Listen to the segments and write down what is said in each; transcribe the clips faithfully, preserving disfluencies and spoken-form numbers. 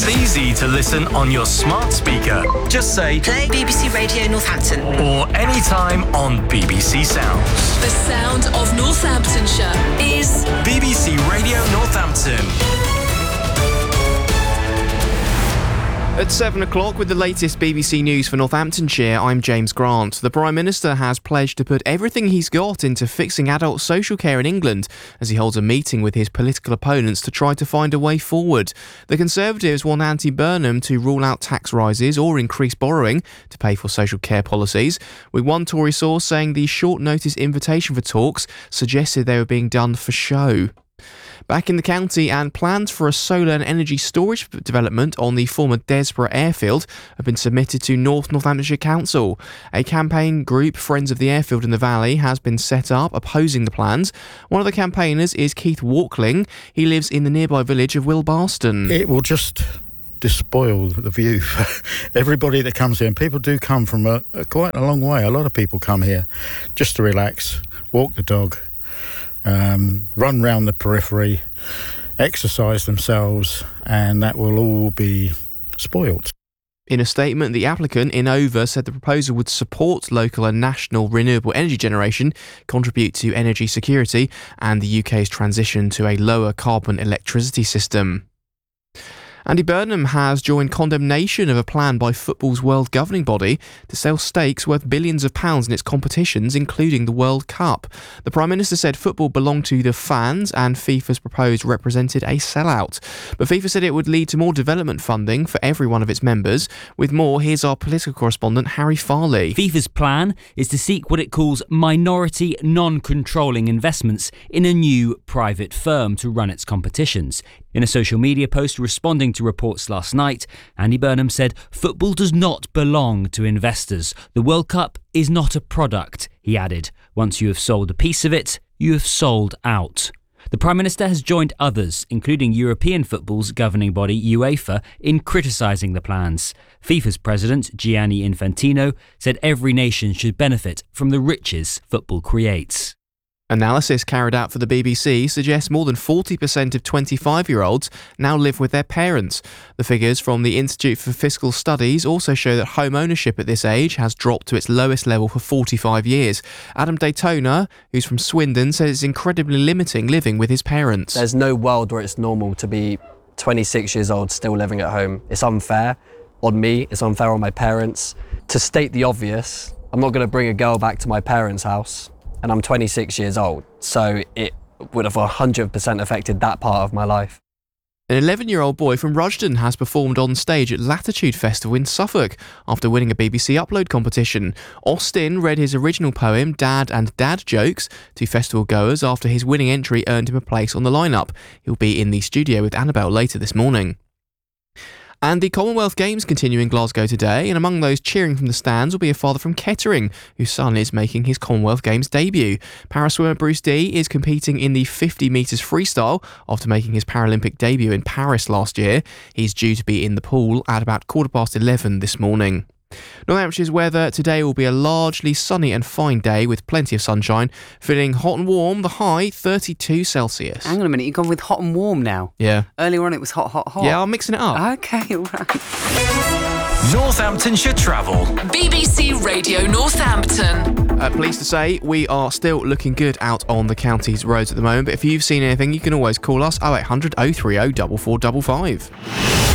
It's easy to listen on your smart speaker. Just say play B B C Radio Northampton. Or anytime on B B C Sounds. The sound of Northamptonshire is B B C Radio Northampton. At seven o'clock with the latest B B C News for Northamptonshire, I'm James Grant. The Prime Minister has pledged to put everything he's got into fixing adult social care in England as he holds a meeting with his political opponents to try to find a way forward. The Conservatives want Andy Burnham to rule out tax rises or increase borrowing to pay for social care policies, with one Tory source saying the short notice invitation for talks suggested they were being done for show. Back in the county, and plans for a solar and energy storage development on the former Desborough airfield have been submitted to North Northamptonshire Council. A campaign group, Friends of the Airfield in the Valley, has been set up opposing the plans. One of the campaigners is Keith Walkling. He lives in the nearby village of Wilbarston. It will just despoil the view for everybody that comes here, and people do come from a, a quite a long way. A lot of people come here just to relax, walk the dog, Um, run round the periphery, exercise themselves, and that will all be spoilt. In a statement, the applicant, Innova, said the proposal would support local and national renewable energy generation, contribute to energy security, and the U K's transition to a lower carbon electricity system. Andy Burnham has joined condemnation of a plan by football's world governing body to sell stakes worth billions of pounds in its competitions, including the World Cup. The Prime Minister said football belonged to the fans and FIFA's proposed represented a sellout. But FIFA said it would lead to more development funding for every one of its members. With more, here's our political correspondent, Harry Farley. FIFA's plan is to seek what it calls minority non-controlling investments in a new private firm to run its competitions. In a social media post responding to reports last night, Andy Burnham said football does not belong to investors. The World Cup is not a product, he added. Once you have sold a piece of it, you have sold out. The Prime Minister has joined others, including European football's governing body UEFA, in criticising the plans. FIFA's president, Gianni Infantino, said every nation should benefit from the riches football creates. Analysis carried out for the B B C suggests more than forty percent of twenty-five-year-olds now live with their parents. The figures from the Institute for Fiscal Studies also show that home ownership at this age has dropped to its lowest level for forty-five years. Adam Daytona, who's from Swindon, says it's incredibly limiting living with his parents. There's no world where it's normal to be twenty-six years old still living at home. It's unfair on me, it's unfair on my parents. To state the obvious, I'm not going to bring a girl back to my parents' house. And I'm twenty-six years old, so it would have one hundred percent affected that part of my life. An eleven-year-old boy from Rushden has performed on stage at Latitude Festival in Suffolk after winning a B B C Upload competition. Austin read his original poem, Dad and Dad Jokes, to festival goers after his winning entry earned him a place on the lineup. He'll be in the studio with Annabelle later this morning. And the Commonwealth Games continue in Glasgow today, and among those cheering from the stands will be a father from Kettering, whose son is making his Commonwealth Games debut. Paraswimmer Bruce Dee is competing in the fifty metres freestyle after making his Paralympic debut in Paris last year. He's due to be in the pool at about quarter past eleven this morning. Northamptonshire weather today will be a largely sunny and fine day with plenty of sunshine, feeling hot and warm, the high thirty-two Celsius. Hang on a minute, you've gone with hot and warm now? Yeah. Earlier on it was hot, hot, hot. Yeah, I'm mixing it up. Okay, all right. Northamptonshire Travel. B B C Radio Northampton. Uh, pleased to say we are still looking good out on the county's roads at the moment, but if you've seen anything, you can always call us oh eight hundred oh three oh four four five five.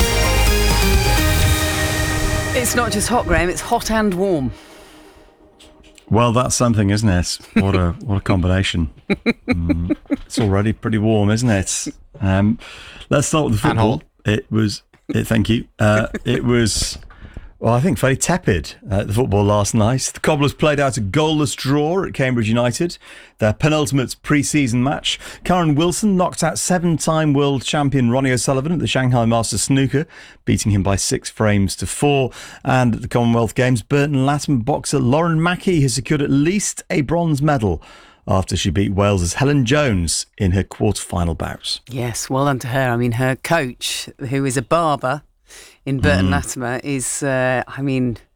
It's not just hot, Graham, it's hot and warm. Well, that's something, isn't it? What a what a combination. Mm, it's already pretty warm, isn't it? Um, let's start with the football. It was, it, thank you. Uh, it was, well, I think fairly tepid, uh, the football last night. The Cobblers played out a goalless draw at Cambridge United, their penultimate pre-season match. Karen Wilson knocked out seven-time world champion Ronnie O'Sullivan at the Shanghai Masters Snooker, beating him by six frames to four. And at the Commonwealth Games, Burton Latham boxer Lauren Mackey has secured at least a bronze medal after she beat Wales's Helen Jones in her quarter-final bout. Yes, well done to her. I mean, her coach, who is a barber in Burton Mm. Latimer, is, uh, I mean,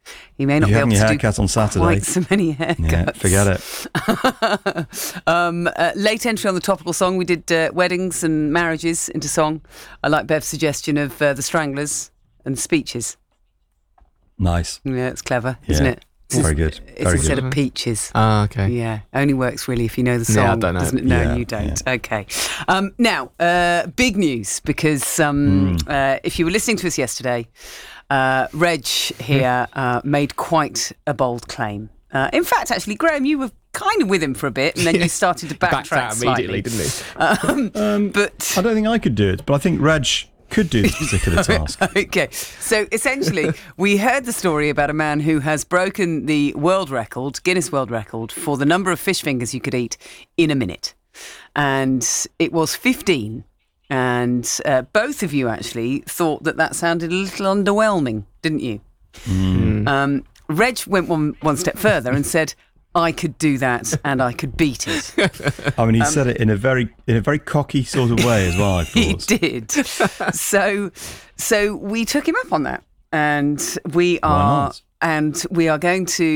He may not You're be able having your to haircut do on Saturday. quite so many haircuts. Yeah, forget it. um, uh, late entry on the topical song. We did uh, weddings and marriages into song. I like Bev's suggestion of uh, the Stranglers and speeches. Nice. Yeah, it's clever, isn't Yeah. it? It's very good. It's Very instead good. of peaches. Ah, okay. Yeah, only works really if you know the song. Yeah, I don't know. Doesn't it? No, Yeah, you don't. Okay. Um, now, uh, big news because um, Mm. uh, if you were listening to us yesterday, uh, Reg here uh, made quite a bold claim. Uh, in fact, actually, Graham, you were kind of with him for a bit, and then you started to Backed backtrack out immediately, slightly. didn't he? Um, but I don't think I could do it, but I think Reg could do this particular task. Okay, so essentially, we heard the story about a man who has broken the world record, Guinness World Record, for the number of fish fingers you could eat in a minute. And it was fifteen. And uh, both of you actually thought that that sounded a little underwhelming, didn't you? Mm. Um, Reg went one, one step further and said, I could do that and I could beat it. I mean, he Um, said it in a very in a very cocky sort of way as well, I thought. He did. so, so we took him up on that, and we Why are not? and we are going to